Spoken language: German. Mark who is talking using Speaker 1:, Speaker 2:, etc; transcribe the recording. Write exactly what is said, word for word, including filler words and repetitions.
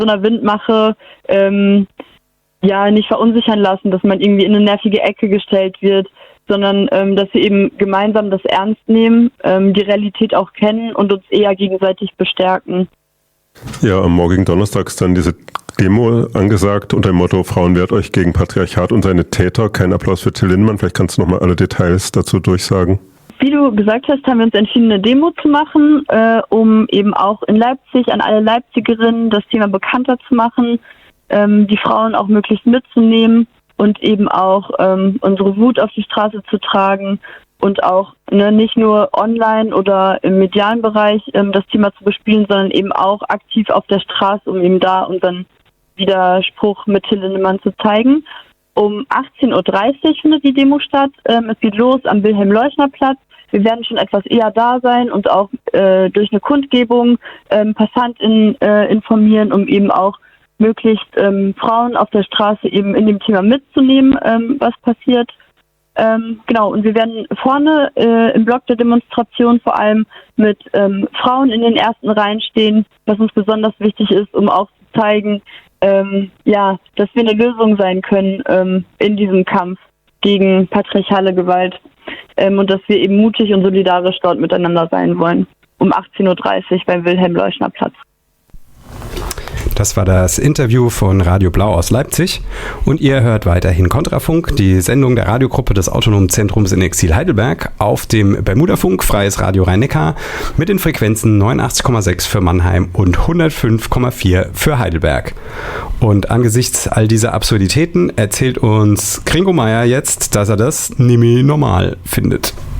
Speaker 1: so einer Windmache ähm, ja nicht verunsichern lassen, dass man irgendwie in eine nervige Ecke gestellt wird, sondern ähm, dass wir eben gemeinsam das ernst nehmen, ähm, die Realität auch kennen und uns eher gegenseitig bestärken.
Speaker 2: Ja, am morgigen Donnerstag ist dann diese Demo angesagt unter dem Motto Frauen wehrt euch gegen Patriarchat und seine Täter. Kein Applaus für Till Lindemann. Vielleicht kannst du nochmal alle Details dazu durchsagen.
Speaker 1: Wie du gesagt hast, haben wir uns entschieden, eine Demo zu machen, äh, um eben auch in Leipzig an alle Leipzigerinnen das Thema bekannter zu machen, ähm, die Frauen auch möglichst mitzunehmen und eben auch ähm, unsere Wut auf die Straße zu tragen und auch ne, nicht nur online oder im medialen Bereich ähm, das Thema zu bespielen, sondern eben auch aktiv auf der Straße, um eben da unseren Widerspruch mit Till Lindemann zu zeigen. Um achtzehn Uhr dreißig findet die Demo statt. Ähm, es geht los am Wilhelm-Leuschner-Platz. Wir werden schon etwas eher da sein und auch äh, durch eine Kundgebung ähm, PassantInnen äh, informieren, um eben auch möglichst ähm, Frauen auf der Straße eben in dem Thema mitzunehmen, ähm, was passiert. Ähm, genau, und wir werden vorne äh, im Block der Demonstration vor allem mit ähm, Frauen in den ersten Reihen stehen, was uns besonders wichtig ist, um auch zu zeigen, ähm, ja, dass wir eine Lösung sein können ähm, in diesem Kampf gegen patriarchale Gewalt ähm, und dass wir eben mutig und solidarisch dort miteinander sein wollen. Um achtzehn Uhr dreißig beim Wilhelm-Leuschner-Platz.
Speaker 3: Das war das Interview von Radio Blau aus Leipzig und ihr hört weiterhin Kontrafunk, die Sendung der Radiogruppe des Autonomen Zentrums in Exil Heidelberg auf dem Bermudafunk, Freies Radio Rhein-Neckar mit den Frequenzen neunundachtzig Komma sechs für Mannheim und hundertfünf Komma vier für Heidelberg. Und angesichts all dieser Absurditäten erzählt uns Gringo Meier jetzt, dass er das nimmer normal findet.